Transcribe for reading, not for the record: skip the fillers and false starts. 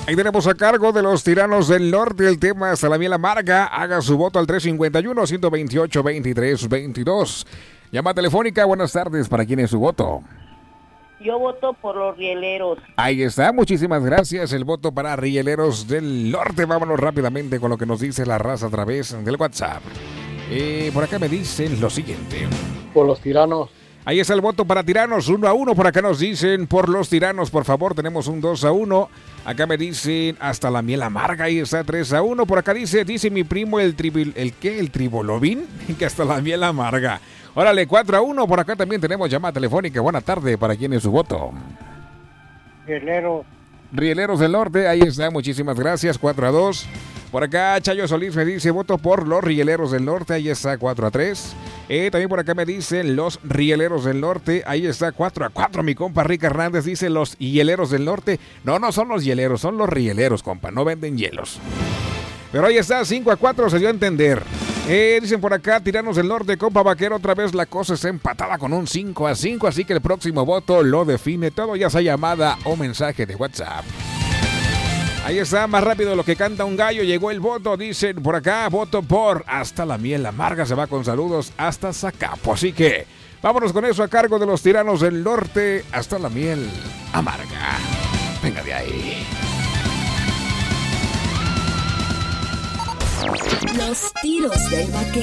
Ahí tenemos a cargo de los Tiranos del Norte el tema Hasta la Miel Amarga. Haga su voto al 351-128-2322. Llama telefónica, buenas tardes. ¿Para quién es su voto? Yo voto por los rieleros. Ahí está, muchísimas gracias. El voto para Rieleros del Norte. Vámonos rápidamente con lo que nos dice la raza a través del WhatsApp. Por acá me dicen lo siguiente. Por los Tiranos. Ahí está el voto para Tiranos, 1-1. Por acá nos dicen por los Tiranos, por favor, tenemos un 2-1. Acá me dicen Hasta la Miel Amarga, ahí está 3-1. Por acá dice mi primo ¿el tribolobín? Que Hasta la Miel Amarga. Órale, 4-1. Por acá también tenemos llamada telefónica. Buena tarde, ¿para quién es su voto? Rieleros del Norte, ahí está, muchísimas gracias, 4-2. Por acá Chayo Solís me dice voto por los Rieleros del Norte, ahí está 4-3. También por acá me dicen los Rieleros del Norte, ahí está 4-4. Mi compa Rick Hernández dice los Hieleros del Norte. No son los hieleros, son los rieleros, compa, no venden hielos. Pero ahí está, 5-4, se dio a entender. Dicen por acá, Tiranos del Norte, compa Vaquero, otra vez la cosa está empatada con un 5-5, así que el próximo voto lo define todo, ya sea llamada o mensaje de WhatsApp. Ahí está, más rápido lo que canta un gallo, llegó el voto, dicen por acá, voto por Hasta la Miel Amarga, se va con saludos hasta Zacapo, así que vámonos con eso a cargo de los Tiranos del Norte, Hasta la Miel Amarga. Venga de ahí. Los tiros del vaquero.